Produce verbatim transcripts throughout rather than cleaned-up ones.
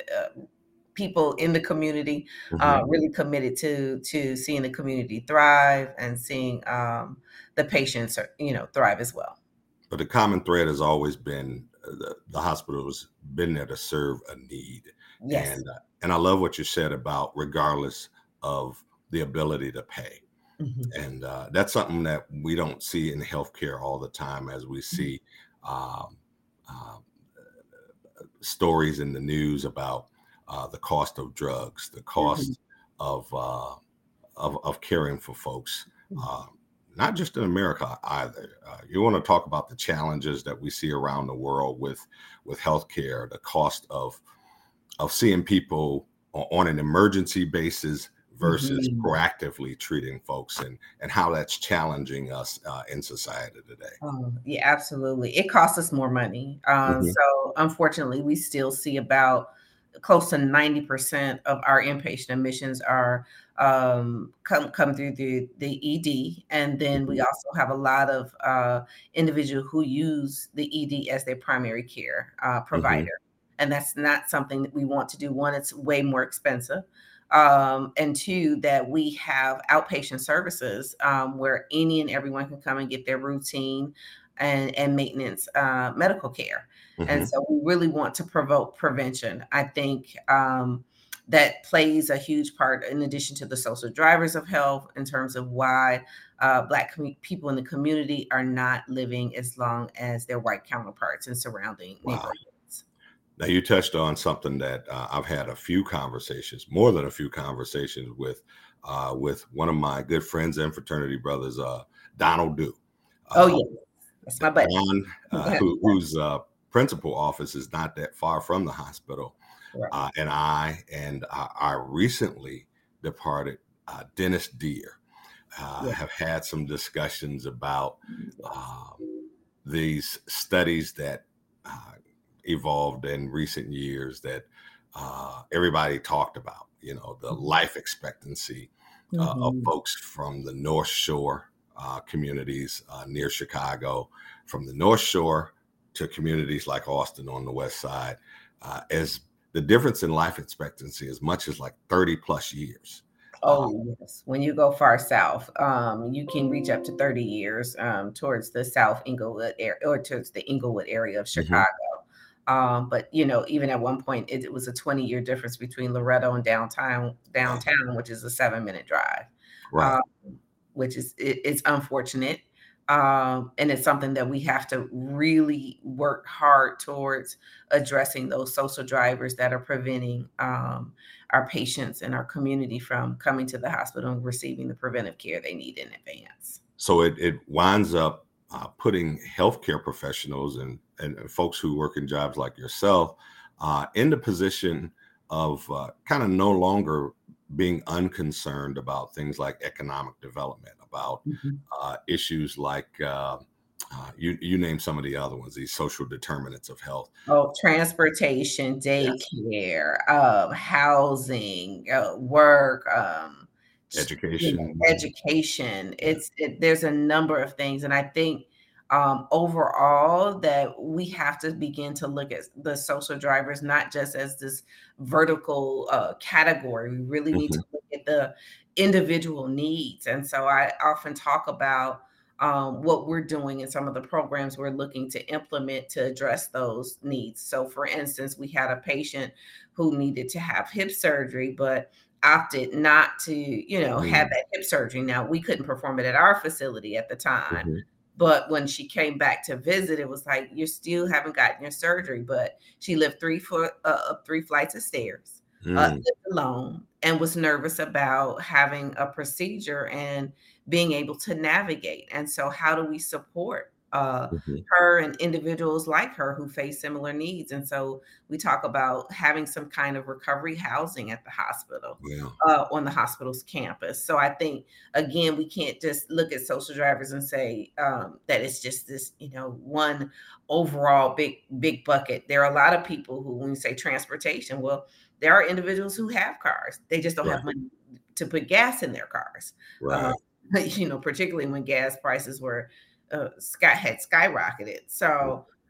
uh, people in the community, uh, Mhm. really committed to to seeing the community thrive and seeing um, the patients, you know, thrive as well. But the common thread has always been uh, the, the hospital has been there to serve a need. Yes. And uh, and I love what you said about regardless of the ability to pay. Mhm. And uh, that's something that we don't see in healthcare all the time, as we Mhm. see um, uh, stories in the news about uh, the cost of drugs, the Mhm. cost of uh, of, of caring for folks, Mhm. uh, not just in America either. Uh, you want to talk about the challenges that we see around the world with with healthcare, the cost of of seeing people o- on an emergency basis versus Mhm. proactively treating folks, and and how that's challenging us uh, in society today. Oh, yeah, absolutely. It costs us more money. Um, Mhm. so unfortunately, we still see about close to ninety percent of our inpatient admissions are um, come come through the the E D, and then we Mhm. also have a lot of uh, individuals who use the E D as their primary care uh, Mhm. provider, and that's not something that we want to do. One, it's way more expensive. Um, and two, that we have outpatient services um, where any and everyone can come and get their routine and, and maintenance uh, medical care. And Mhm. so we really want to promote prevention. I think um, that plays a huge part in addition to the social drivers of health in terms of why uh, Black com- people in the community are not living as long as their white counterparts in surrounding Wow. neighborhoods. Now you touched on something that uh, I've had a few conversations, more than a few conversations with, uh, with one of my good friends and fraternity brothers, uh, Donald Dew. Oh, Uh, yeah, that's my buddy. Don, uh, who, whose uh, principal office is not that far from the hospital, Right. uh, and I and uh, our recently departed uh, Dennis Deere uh, Yeah. have had some discussions about Yes. um, these studies that uh, evolved in recent years that uh, everybody talked about. You know, the Mhm. life expectancy uh, of Mhm. folks from the North Shore uh, communities uh, near Chicago, from the North Shore to communities like Austin on the West Side, uh, as the difference in life expectancy as much as like thirty plus years. Uh, Oh, yes. When you go far south, um, you can reach up to thirty years um, towards the South Inglewood area or towards the Inglewood area of mhm. Chicago. Um, but you know, even at one point, it, it was a twenty year difference between Loretto and downtown, Wow. downtown, which is a seven minute drive, Right. um, which is it, it's unfortunate. Um, and it's something that we have to really work hard towards addressing those social drivers that are preventing um, our patients and our community from coming to the hospital and receiving the preventive care they need in advance. So it, it winds up uh, putting healthcare professionals and, and folks who work in jobs like yourself uh, in the position of uh, kind of no longer being unconcerned about things like economic development, about Mhm. uh, issues like uh, uh, you, you name some of the other ones, these social determinants of health. Oh, transportation, Yes. daycare, um, housing, uh, work, um, sh you know, Education. education. Yeah. It's it there's a number of things, and I think, um, overall that we have to begin to look at the social drivers not just as this vertical, uh, category. We really need to Mhm. look at the individual needs, and so I often talk about um, what we're doing and some of the programs we're looking to implement to address those needs. So, for instance, we had a patient who needed to have hip surgery, but opted not to, you know, have Mhm. that hip surgery. Now, we couldn't perform it at our facility at the time. Mhm. But when she came back to visit, it was like, you still haven't gotten your surgery. But she lived three foot, uh, up three flights of stairs, uh, Mm. lived alone, and was nervous about having a procedure and being able to navigate. And so, how do we support uh, Mhm. her and individuals like her who face similar needs? And so, we talk about having some kind of recovery housing at the hospital, Yeah. uh, on the hospital's campus. So, I think again, we can't just look at social drivers and say um, that it's just this, you know, one overall big big bucket. There are a lot of people who, when you say transportation, well, there are individuals who have cars. They just don't have Right. money to put gas in their cars. Uh, Right. you know, particularly when gas prices were uh, sky had skyrocketed. So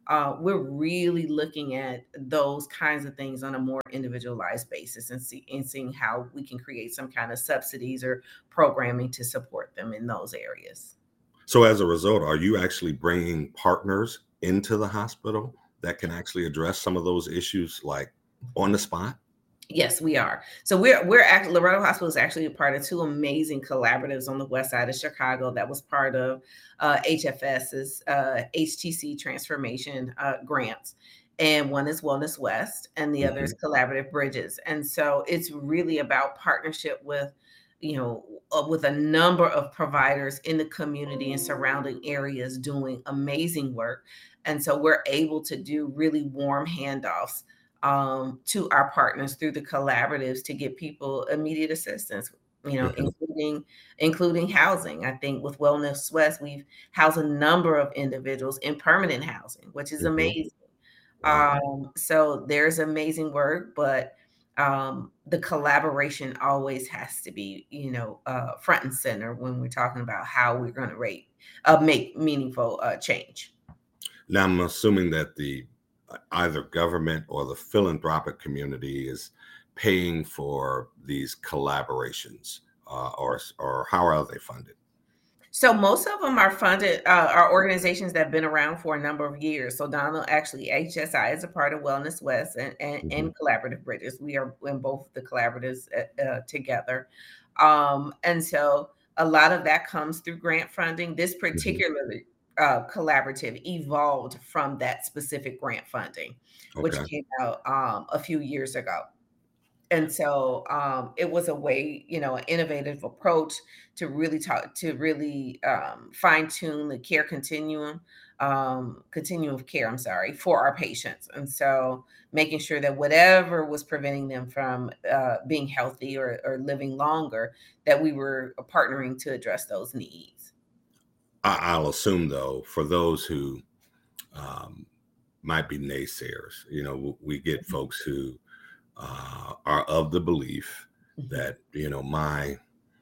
Uh, we're really looking at those kinds of things on a more individualized basis and see and seeing how we can create some kind of subsidies or programming to support them in those areas. So as a result, are you actually bringing partners into the hospital that can actually address some of those issues like on the spot? Yes, we are. So we're we're actually Loretto Hospital is actually a part of two amazing collaboratives on the west side of Chicago that was part of uh, HFS's uh, H T C transformation uh, grants. And one is Wellness West, and the other is Mhm. Collaborative Bridges. And so it's really about partnership with, you know, uh, with a number of providers in the community and surrounding areas doing amazing work. And so we're able to do really warm handoffs um, to our partners through the collaboratives to get people immediate assistance, you know, Mhm. including including housing. I think with Wellness West, we've housed a number of individuals in permanent housing, which is Mhm. amazing. Wow. Um, so there's amazing work, but um, the collaboration always has to be, you know, uh, front and center when we're talking about how we're going to rate, uh, make meaningful uh, change. Now I'm assuming that the uh, either government or the philanthropic community is paying for these collaborations, uh, or or how are they funded? So most of them are funded, uh, are organizations that have been around for a number of years. So Donald, actually, H S I is a part of Wellness West and, and, and Mhm. Collaborative Bridges. We are in both the collaboratives uh, uh, together. Um, and so a lot of that comes through grant funding. This Mhm. particularly uh, collaborative evolved from that specific grant funding, which Okay. came out um, a few years ago. And so um, it was a way, you know, an innovative approach to really talk to really um, fine tune the care continuum, um, continuum of care. I'm sorry, for our patients, and so making sure that whatever was preventing them from uh, being healthy or, or living longer, that we were partnering to address those needs. I, I'll assume though, for those who um, might be naysayers, you know, w- we get folks who uh, are of the belief Mhm. that you know my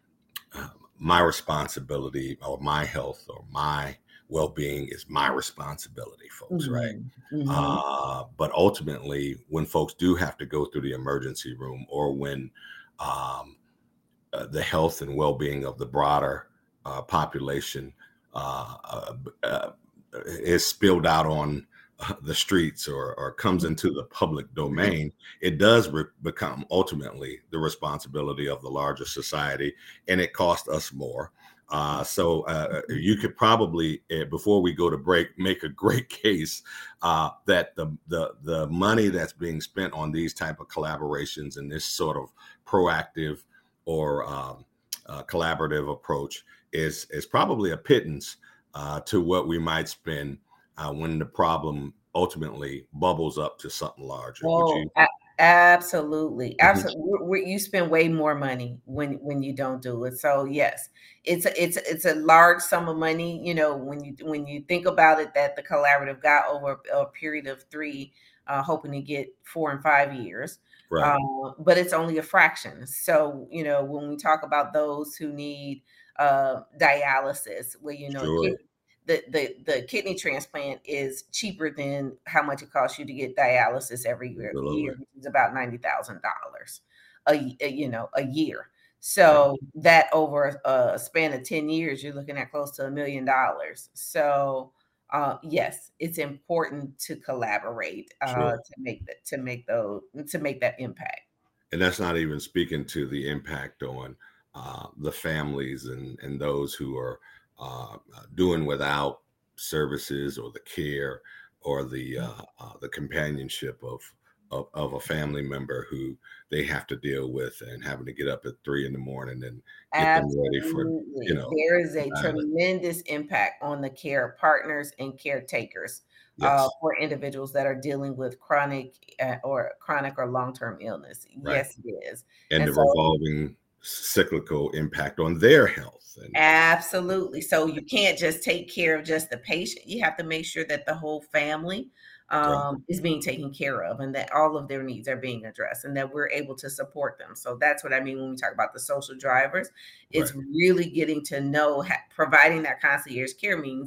uh, my responsibility or my health or my well-being is my responsibility, folks, right? Mhm. Mhm. Uh, but ultimately, when folks do have to go through the emergency room, or when um, uh, the health and well-being of the broader uh, population uh, uh, uh, is spilled out on uh, the streets, or, or comes Mhm. into the public domain, it does re- become ultimately the responsibility of the larger society, and it costs us more. Uh, so uh, Mhm. you could probably, uh, before we go to break, make a great case uh, that the, the the money that's being spent on these type of collaborations and this sort of proactive or um, uh, collaborative approach is is probably a pittance uh, to what we might spend uh, when the problem ultimately bubbles up to something larger. Would Oh, you? a absolutely, Mhm. absolutely. we we you spend way more money when when you don't do it. So yes, it's a it's a it's a large sum of money, you know, when you when you think about it that the collaborative got over a period of three, uh, hoping to get four and five years. Right. Um, but it's only a fraction. So, you know, when we talk about those who need uh, dialysis, where, you know, Sure. the the the kidney transplant is cheaper than how much it costs you to get dialysis every year, Absolutely. year which is about ninety thousand dollars a y- a, you know a year. Right. So that over a span of ten years, you're looking at close to a million dollars. So uh, yes, it's important to collaborate uh, Sure. to make that to make those to make that impact. And that's not even speaking to the impact on uh, the families and and those who are uh, uh, doing without services or the care or the uh, uh, the companionship of, of of a family member who they have to deal with, and having to get up at three in the morning and get them ready for you Absolutely. know There is a dialysis. tremendous impact on the care partners and caretakers uh, Yes, for individuals that are dealing with chronic uh, or chronic or long-term illness. right, Yes, it is. and And the so revolving cyclical impact on their health and absolutely. So you can't just take care of just the patient. You have to make sure that the whole family right, um, is being taken care of and that all of their needs are being addressed and that we're able to support them. So that's what I mean when we talk about the social drivers. It's right. really getting to know, ha- providing that concierge care means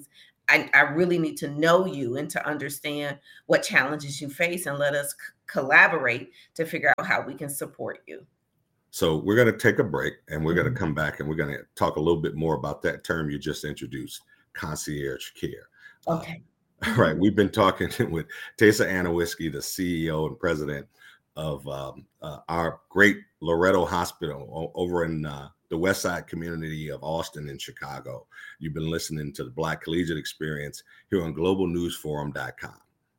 I, I really need to know you and to understand what challenges you face, and let us c- collaborate to figure out how we can support you. So we're going to take a break, and we're going to Mhm. come back, and we're going to talk a little bit more about that term you just introduced, concierge care. Uh, Okay. right. We've been talking with Teysa Annewisky, the C E O and president of um, uh, our great Loretto Hospital o- over in uh, the West Side community of Austin and Chicago. You've been listening to the Black Collegiate Experience here on global news forum dot com.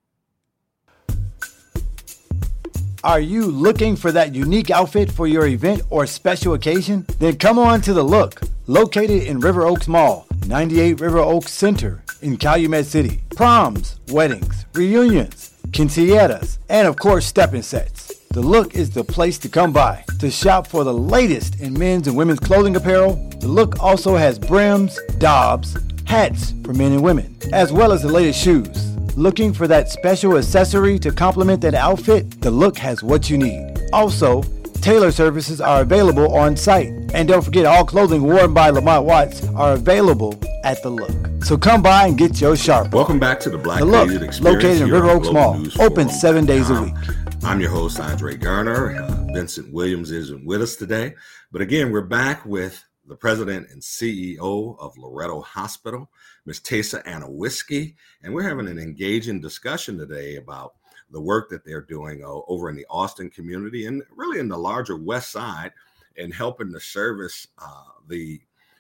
Are you looking for that unique outfit for your event or special occasion? Then come on to The Look, located in River Oaks Mall, ninety-eight River Oaks Center in Calumet City. Proms, weddings, reunions, quinceañeras, and of course stepping sets. The Look is the place to come by to shop for the latest in men's and women's clothing apparel. The Look also has brims, dobs, hats for men and women, as well as the latest shoes. Looking for that special accessory to complement that outfit? The Look has what you need. Also, tailor services are available on site. And don't forget, all clothing worn by Lamont Watts are available at The Look. So come by and get your sharp. Welcome back to the Black The Look, Collegiate Experience, located in here River on Oaks global Mall, news open forum seven days a dot week. com. I'm your host, Andre Garner. Uh, Vincent Williams isn't with us today. But again, we're back with the president and C E O of Loretto Hospital, Miz Teysa Annewisky, and we're having an engaging discussion today about the work that they're doing uh, over in the Austin community and really in the larger West Side, and helping to service uh, the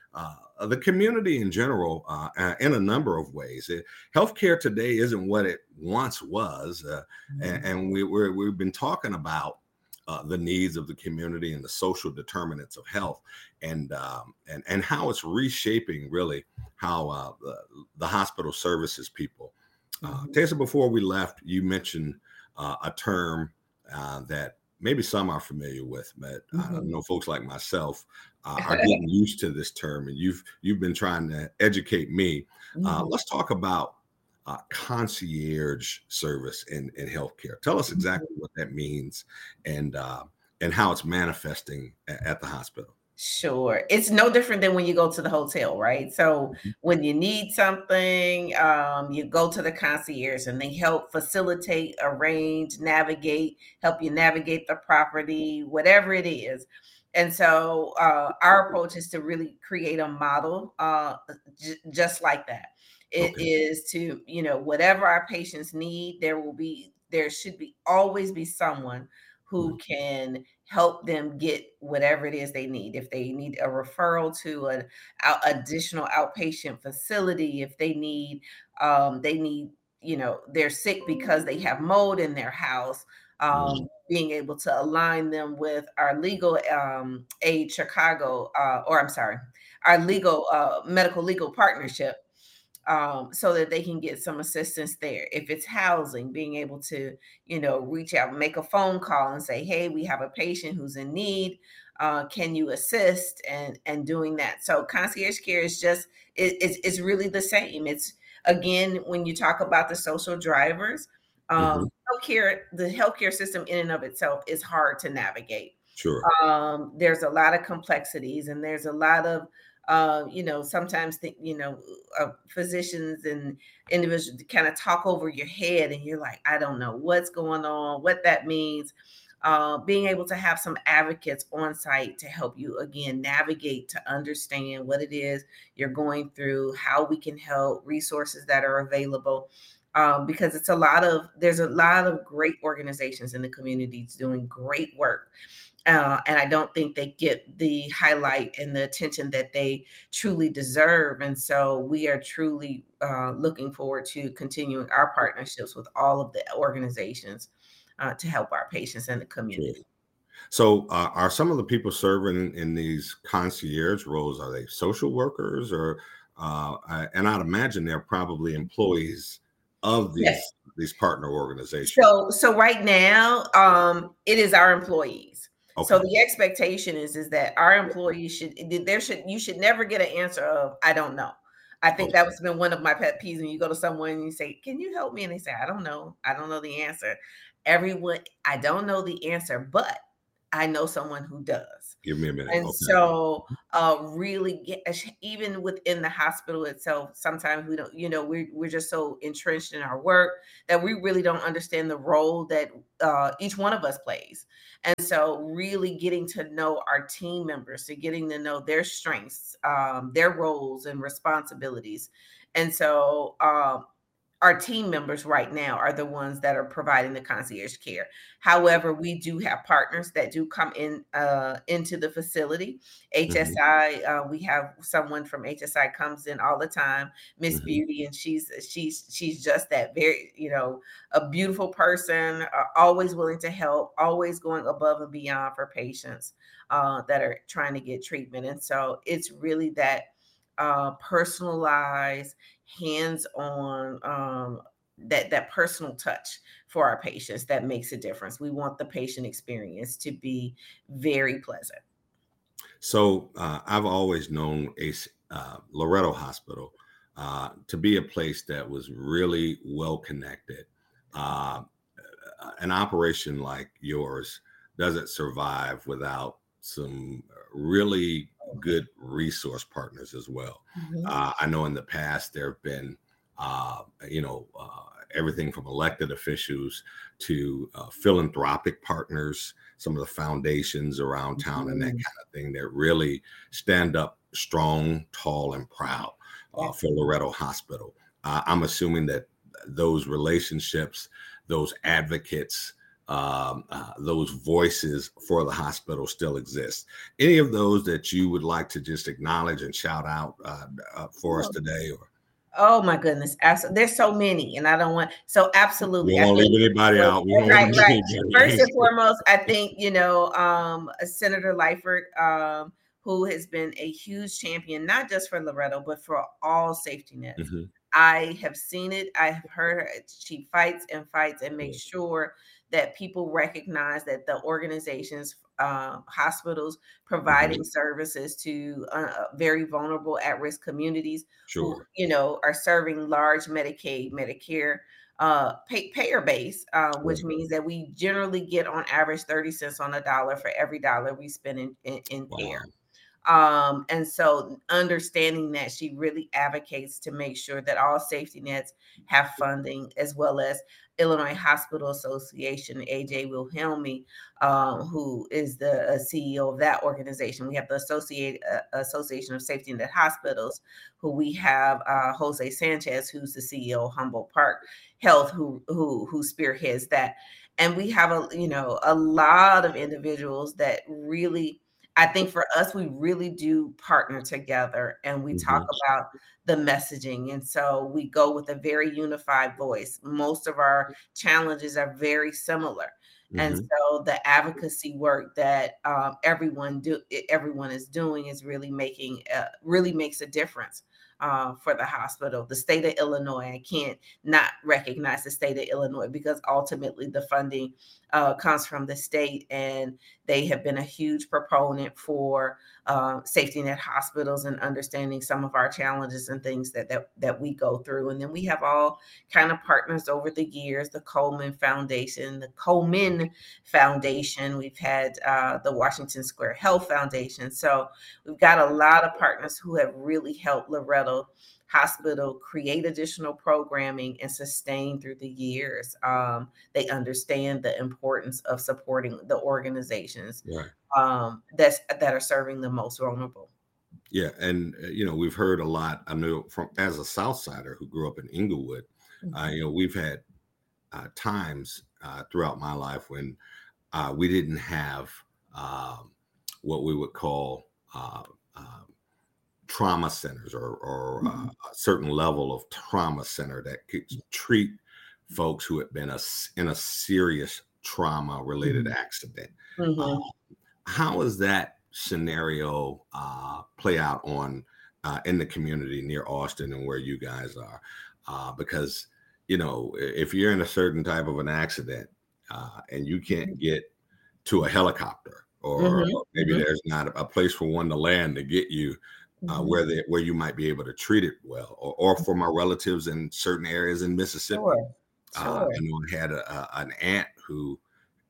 uh, the community in general uh, uh, in a number of ways. Uh, healthcare today isn't what it once was, uh, mm-hmm. and, and we, we're, we've been talking about Uh, the needs of the community and the social determinants of health, and um, and and how it's reshaping really how uh, the, the hospital services people. Uh, mm-hmm. Teysa, before we left, you mentioned uh, a term uh, that maybe some are familiar with, but mm-hmm. I know folks like myself uh, are getting used to this term, and you've you've been trying to educate me. Mm-hmm. Uh, let's talk about Uh, concierge service in, in healthcare. Tell us exactly what that means, and uh, and how it's manifesting at, at the hospital. Sure. It's no different than when you go to the hotel, right? So mm-hmm. when you need something, um, you go to the concierge, and they help facilitate, arrange, navigate, help you navigate the property, whatever it is. And so uh, our approach is to really create a model uh, j- just like that. It okay. is to, you know, whatever our patients need, there will be, there should be always be someone who mm-hmm. can help them get whatever it is they need. If they need a referral to an out, additional outpatient facility, if they need, um, they need, you know, they're sick because they have mold in their house, um, mm-hmm. being able to align them with our legal um, aid Chicago, uh, or I'm sorry, our legal uh, medical legal partnership. Um, so that they can get some assistance there. If it's housing, being able to, you know, reach out, make a phone call and say, hey, we have a patient who's in need. Uh, can you assist? And and doing that. So concierge care is just, it, it's, it's really the same. It's, again, when you talk about the social drivers, um, mm-hmm. healthcare, the healthcare system in and of itself is hard to navigate. Sure. Um, there's a lot of complexities, and there's a lot of, Uh, you know, sometimes, the, you know, uh, physicians and individuals kind of talk over your head, and you're like, I don't know what's going on, what that means. Uh, being able to have some advocates on site to help you, again, navigate, to understand what it is you're going through, how we can help, resources that are available. Um, because it's a lot of, there's a lot of great organizations in the communities doing great work. Uh, and I don't think they get the highlight and the attention that they truly deserve. And so we are truly uh, looking forward to continuing our partnerships with all of the organizations uh, to help our patients and the community. So uh, are some of the people serving in these concierge roles, are they social workers, or, uh, and I'd imagine they're probably employees of these, yes. these partner organizations. So, so right now um, it is our employees. Okay. So the expectation is, is that our employees should, there should, you should never get an answer of, I don't know. I think okay. that's been one of my pet peeves when you go to someone and you say, can you help me? And they say, I don't know. I don't know the answer. Everyone, I don't know the answer, but I know someone who does. Give me a minute. And Okay. so, uh, really get even within the hospital itself, sometimes we don't, you know, we're we're just so entrenched in our work that we really don't understand the role that uh, each one of us plays. And so, really getting to know our team members, to getting to know their strengths, um, their roles and responsibilities. And so, um, our team members right now are the ones that are providing the concierge care. However, we do have partners that do come in uh, into the facility. Mhm. H S I, uh, we have someone from H S I comes in all the time, Miss Mhm. Beauty, and she's she's she's just that very, you know, a beautiful person, uh, always willing to help, always going above and beyond for patients uh, that are trying to get treatment. And so it's really that uh, personalized, hands-on, um, that that personal touch for our patients that makes a difference. We want the patient experience to be very pleasant. So uh, I've always known Ace uh, Loretto Hospital uh, to be a place that was really well connected. Uh, an operation like yours doesn't survive without some really good resource partners as well. Mhm. Uh, I know in the past there have been, uh, you know, uh, everything from elected officials to uh, philanthropic partners, some of the foundations around town and that Mhm. kind of thing that really stand up strong, tall, and proud uh, for Loretto Hospital. Uh, I'm assuming that those relationships, those advocates, um, uh, those voices for the hospital still exist. Any of those that you would like to just acknowledge and shout out uh, uh, for us today? Or Oh my goodness. Abso- There's so many, and I don't want, so we absolutely. I won't think, leave anybody out. We don't want right, to right. leave First anybody. and foremost, I think, you know, um, Senator Lightford, um, who has been a huge champion, not just for Loretto, but for all safety nets. Mhm. I have seen it. I have heard her. She fights and fights and makes Yeah. sure that people recognize that the organizations, uh, hospitals Mhm. providing services to uh, very vulnerable at-risk communities who, Sure. you know, are serving large Medicaid, Medicare uh, pay, payer base, uh, which Sure. means that we generally get on average thirty cents on a dollar for every dollar we spend in, in, in care. Wow. Um, and so understanding that, she really advocates to make sure that all safety nets have funding, as well as Illinois Hospital Association, A J Wilhelmi, um, who is the uh, C E O of that organization. We have the Associate, uh, Association of Safety Net Hospitals, who we have uh, Jose Sanchez, who's the C E O of Humboldt Park Health, who who who spearheads that. And we have a, you know, a lot of individuals that really, I think for us, we really do partner together and we talk Mhm. about the messaging. And so we go with a very unified voice. Most of our challenges are very similar. And Mhm. so the advocacy work that um, everyone do everyone is doing is really making uh, really makes a difference uh, for the hospital. The state of Illinois, I can't not recognize the state of Illinois, because ultimately the funding uh, comes from the state, and they have been a huge proponent for uh, safety net hospitals and understanding some of our challenges and things that, that that we go through. And then we have all kind of partners over the years: the Coleman Foundation, the Coleman Foundation. We've had uh, the Washington Square Health Foundation. So we've got a lot of partners who have really helped Loretto Hospital create additional programming and sustain through the years. Um, they understand the importance of supporting the organizations Right. um, that's that are serving the most vulnerable. Yeah, and uh, you know, we've heard a lot. I know from as a South Sider who grew up in Inglewood, uh, Mhm. you know, we've had uh, times uh, throughout my life when uh, we didn't have um, what we would call uh, uh, trauma centers, or, or uh, Mhm. a certain level of trauma center that could treat folks who had been a, s- in a serious trauma related Mhm. accident. Uh, Mhm. how does that scenario uh, play out on uh, in the community near Austin and where you guys are? Uh, because you know, i- if you're in a certain type of an accident uh, and you can't get to a helicopter, or, Mhm. or maybe Mhm. there's not a place for one to land to get you uh, Mhm. where they, where you might be able to treat it well, or, or for my relatives in certain areas in Mississippi. Sure. Uh, Sure. I know I had a, a, an aunt who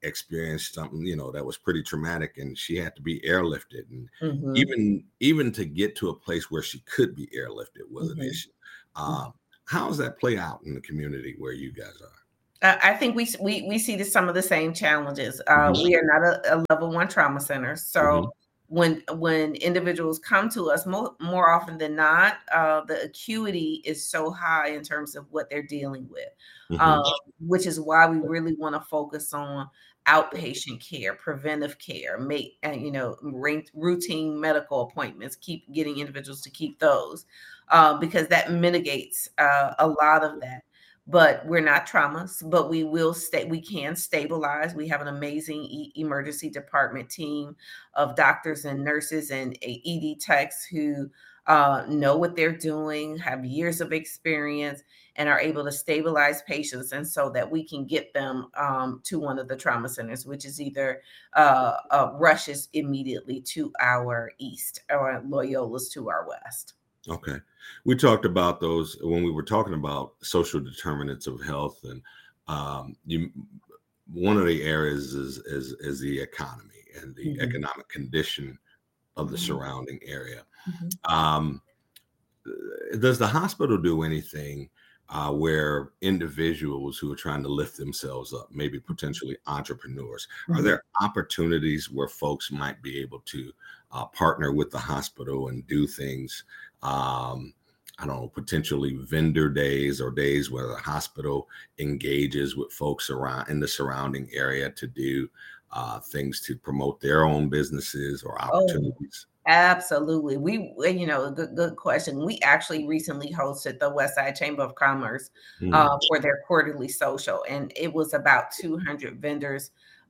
experienced something, you know, that was pretty traumatic, and she had to be airlifted. And Mhm. even even to get to a place where she could be airlifted was an Mhm. issue. Um, how does that play out in the community where you guys are? Uh, I think we s- we we see the, some of the same challenges. Uh, Mhm, we are not a, a level one trauma center, mhm, so when when individuals come to us, more more often than not, uh, the acuity is so high in terms of what they're dealing with, um, mhm, which is why we really want to focus on outpatient care, preventive care, make and you know ring- routine medical appointments, keep getting individuals to keep those, uh, because that mitigates uh, a lot of that. But we're not traumas, but we will stay, we can stabilize. We have an amazing e- emergency department team of doctors and nurses and E D techs who uh, know what they're doing, have years of experience, and are able to stabilize patients, and so that we can get them um, to one of the trauma centers, which is either uh, uh, rushes immediately to our east or Loyola's to our west. okay. We talked about those when we were talking about social determinants of health, and um, you one of the areas is is is the economy and the Mhm, economic condition of the mhm, surrounding area. mhm, Um, does the hospital do anything uh, where individuals who are trying to lift themselves up, maybe potentially entrepreneurs, are mhm. there opportunities where folks might be able to uh, partner with the hospital and do things? Um, I don't know, potentially vendor days or days where the hospital engages with folks around in the surrounding area to do uh, things to promote their own businesses or Oh, opportunities. absolutely. We, uh, you know, good, good question. We actually recently hosted the West Side Chamber of Commerce Hmm. uh, for their quarterly social, and it was about two hundred vendors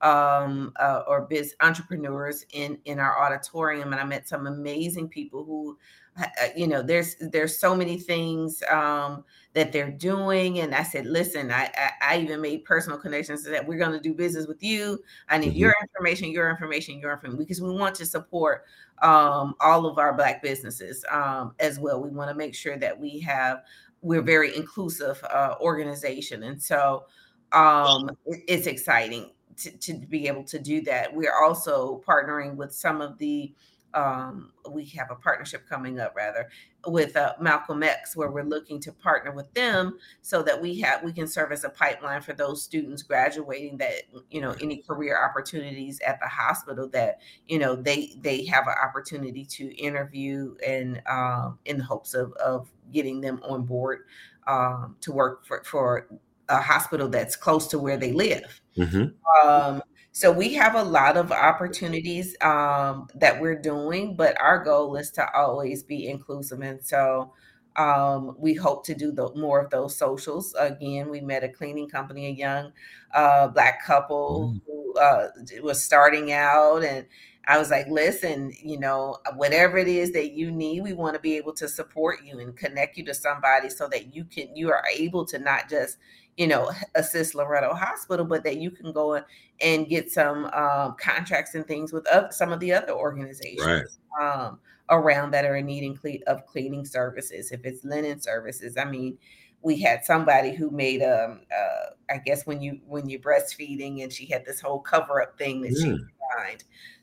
um, uh, or biz entrepreneurs in in our auditorium, and I met some amazing people who, uh, uh, you know, there's there's so many things um, that they're doing, and I said, listen, I I, I even made personal connections that we're going to do business with you. I need Hmm. your information, your information, your information, because we want to support um, all of our Black businesses um, as well. We want to make sure that we have, we're very inclusive uh, organization. And so um, it- it's exciting to, to be able to do that. We're also partnering with some of the, um, we have a partnership coming up rather with uh, Malcolm X, where we're looking to partner with them so that we have we can serve as a pipeline for those students graduating, that you know Right. any career opportunities at the hospital, that you know they they have an opportunity to interview, and um, in the hopes of of getting them on board um, to work for, for a hospital that's close to where they live. Hmm. Um, so we have a lot of opportunities um, that we're doing, but our goal is to always be inclusive. And so um, we hope to do the, more of those socials. Again, we met a cleaning company, a young uh, Black couple who uh, was starting out. And I was like, listen, you know, whatever it is that you need, we want to be able to support you and connect you to somebody so that you can, you are able to not just, you know, assist Loretto Hospital, but that you can go and get some um, contracts and things with other, some of the other Right. organizations um, around that are in need in cle- of cleaning services. If it's linen services, I mean, we had somebody who made um uh, I guess when you when you're breastfeeding, and she had this whole cover up thing that she Mm. designed.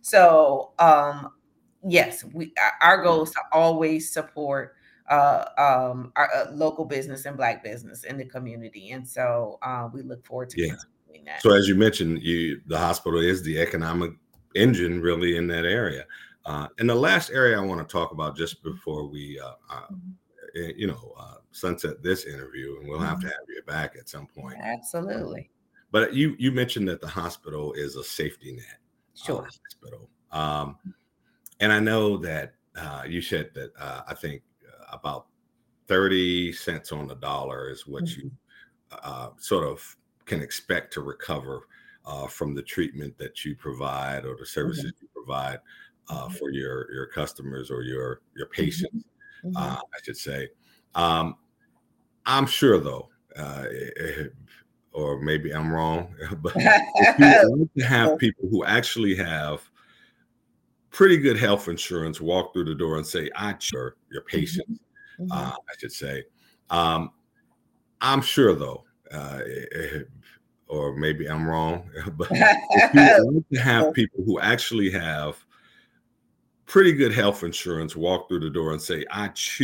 So um, yes, we our our goal is to always support uh, um, our uh, local business and Black business in the community, and so uh, we look forward to Yeah. continuing that. So as you mentioned, you the hospital is the economic engine really in that area. Uh, and the last area I want to talk about just before we, uh, uh, Mhm. eh, you know, uh, sunset this interview, and we'll have to Mhm. have you back at some point. Absolutely. But you you mentioned that the hospital is a safety net uh, Sure. hospital, um, and I know that uh, you said that uh, I think uh, about thirty cents on the dollar is what you Mhm. uh, sort of can expect to recover uh, from the treatment that you provide or the services Mhm. you provide uh, Mhm. for your your customers or your your Mhm. patients, uh, Mhm. I should say. Um, I'm sure, though, uh, eh, or maybe I'm wrong, but if you would like to have people who actually have pretty good health insurance walk through the door and say, "I your your Mhm. patients," uh, Mhm. I should say. Um, I'm sure, though, uh, eh, eh, or maybe I'm wrong, but if you want to have people who actually have pretty good health insurance walk through the door and say, I choose